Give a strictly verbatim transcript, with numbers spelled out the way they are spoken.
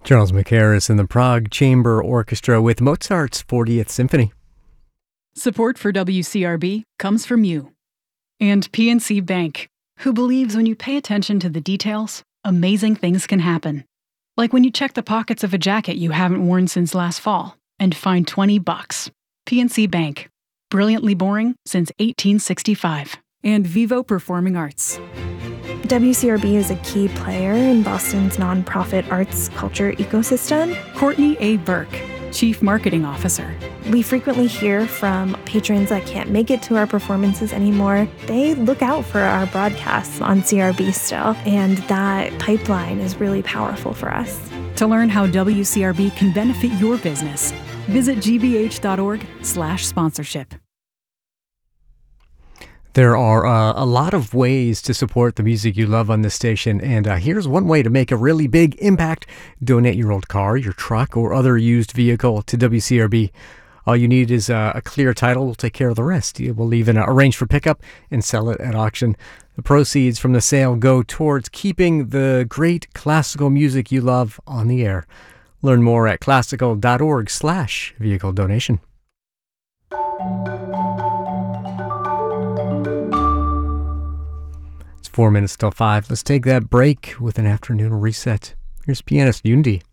Charles Mackerras and the Prague Chamber Orchestra with Mozart's fortieth Symphony. Support for W C R B comes from you. And P N C Bank, who believes when you pay attention to the details, amazing things can happen. Like when you check the pockets of a jacket you haven't worn since last fall and find twenty bucks. P N C Bank. Brilliantly boring since eighteen sixty-five. And Vivo Performing Arts. W C R B is a key player in Boston's nonprofit arts culture ecosystem. Courtney A. Burke, Chief Marketing Officer. We frequently hear from patrons that can't make it to our performances anymore. They look out for our broadcasts on C R B still, and that pipeline is really powerful for us. To learn how W C R B can benefit your business, visit gbh.org slash sponsorship. There are uh, a lot of ways to support the music you love on this station, and uh, here's one way to make a really big impact. Donate your old car, your truck, or other used vehicle to W C R B. All you need is uh, a clear title. We'll take care of the rest. We'll even uh, arrange for pickup and sell it at auction. The proceeds from the sale go towards keeping the great classical music you love on the air. Learn more at classical.org slash vehicle donation. Four minutes till five. Let's take that break with an afternoon reset. Here's pianist Yundi.